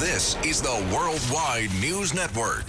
This is the Worldwide News Network.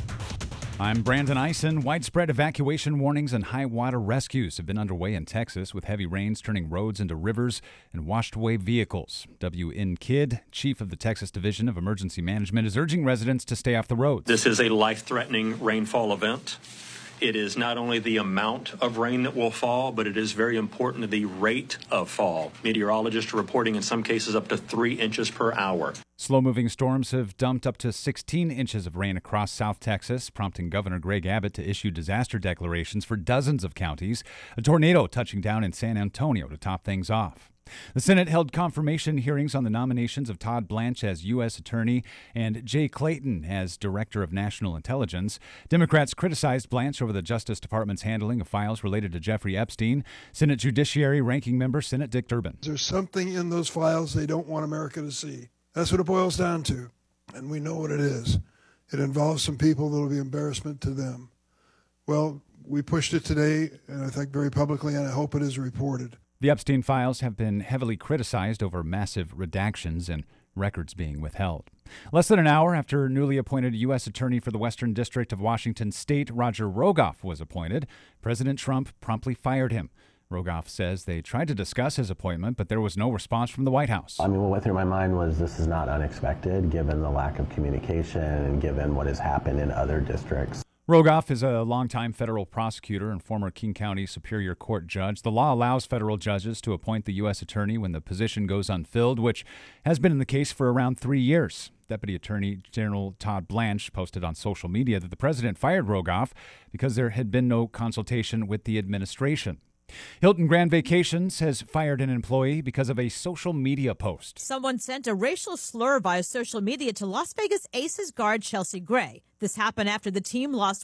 I'm Brandon Eisen. Widespread evacuation warnings and high water rescues have been underway in Texas, with heavy rains turning roads into rivers and washed away vehicles. W.N. Kidd, chief of the Texas Division of Emergency Management, is urging residents to stay off the roads. This is a life-threatening rainfall event. It is not only the amount of rain that will fall, but it is very important the rate of fall. Meteorologists are reporting in some cases up to 3 inches per hour. Slow-moving storms have dumped up to 16 inches of rain across South Texas, prompting Governor Greg Abbott to issue disaster declarations for dozens of counties. A tornado touching down in San Antonio to top things off. The Senate held confirmation hearings on the nominations of Todd Blanche as U.S. Attorney and Jay Clayton as Director of National Intelligence. Democrats criticized Blanche over the Justice Department's handling of files related to Jeffrey Epstein. Senate Judiciary Ranking Member Senate Dick Durbin. There's something in those files they don't want America to see. That's what it boils down to, and we know what it is. It involves some people that will be embarrassment to them. Well, we pushed it today, and I think very publicly, and I hope it is reported. The Epstein files have been heavily criticized over massive redactions and records being withheld. Less than an hour after newly appointed U.S. Attorney for the Western District of Washington State, Roger Rogoff, was appointed, President Trump promptly fired him. Rogoff says they tried to discuss his appointment, but there was no response from the White House. What went through my mind was this is not unexpected, given the lack of communication and given what has happened in other districts. Rogoff is a longtime federal prosecutor and former King County Superior Court judge. The law allows federal judges to appoint the U.S. Attorney when the position goes unfilled, which has been the case for around 3 years. Deputy Attorney General Todd Blanche posted on social media that the president fired Rogoff because there had been no consultation with the administration. Hilton Grand Vacations has fired an employee because of a social media post. Someone sent a racial slur via social media to Las Vegas Aces guard Chelsea Gray. This happened after the team lost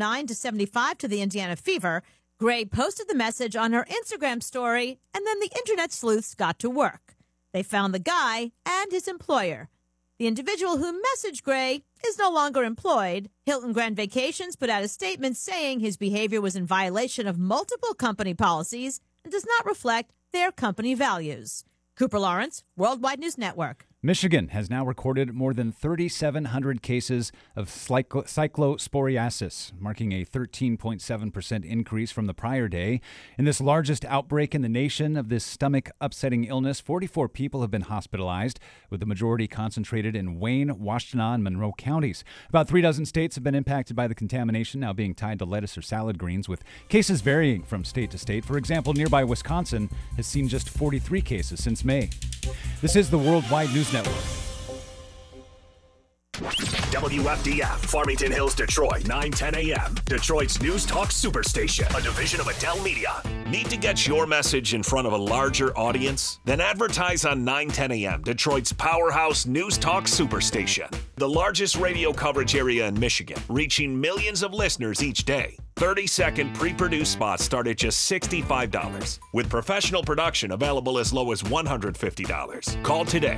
109-75 to the Indiana Fever. Gray posted the message on her Instagram story, and then the internet sleuths got to work. They found the guy and his employer. The individual who messaged Gray is no longer employed. Hilton Grand Vacations put out a statement saying his behavior was in violation of multiple company policies and does not reflect their company values. Cooper Lawrence, Worldwide News Network. Michigan has now recorded more than 3,700 cases of cyclosporiasis, marking a 13.7% increase from the prior day. In this largest outbreak in the nation of this stomach-upsetting illness, 44 people have been hospitalized, with the majority concentrated in Wayne, Washtenaw, and Monroe counties. About 36 states have been impacted by the contamination, now being tied to lettuce or salad greens, with cases varying from state to state. For example, nearby Wisconsin has seen just 43 cases since May. This is the Worldwide News Network. WFDF, Farmington Hills, Detroit, 9:10 a.m. Detroit's News Talk Superstation, a division of Adele Media. Need to get your message in front of a larger audience? Then advertise on 9:10 a.m. Detroit's powerhouse News Talk Superstation, the largest radio coverage area in Michigan, reaching millions of listeners each day. 30-second pre-produced spots start at just $65, with professional production available as low as $150. Call today,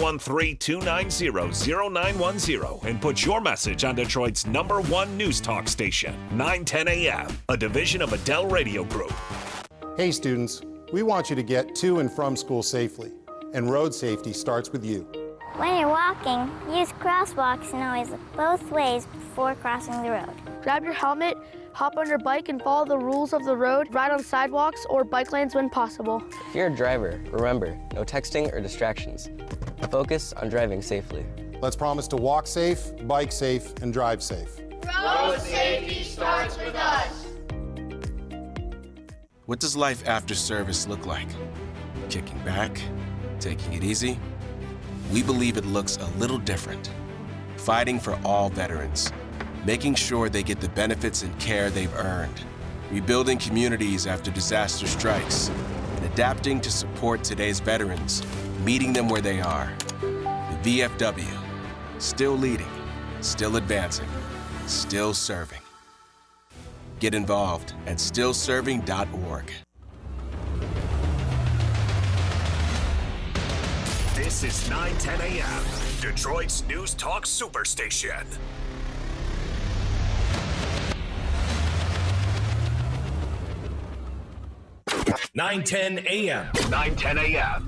313-290-0910, and put your message on Detroit's #1 news talk station, 9:10 a.m., a division of Adele Radio Group. Hey students, we want you to get to and from school safely, and road safety starts with you. When you're walking, use crosswalks and always look both ways before crossing the road. Grab your helmet, hop on your bike and follow the rules of the road, ride on sidewalks or bike lanes when possible. If you're a driver, remember, no texting or distractions. Focus on driving safely. Let's promise to walk safe, bike safe, and drive safe. Road safety starts with us. What does life after service look like? Kicking back? Taking it easy? We believe it looks a little different. Fighting for all veterans. Making sure they get the benefits and care they've earned. Rebuilding communities after disaster strikes. And adapting to support today's veterans. Meeting them where they are. The VFW. Still leading. Still advancing. Still serving. Get involved at stillserving.org. This is 9:10 a.m., Detroit's News Talk Superstation. 9:10 a.m. 9:10 a.m.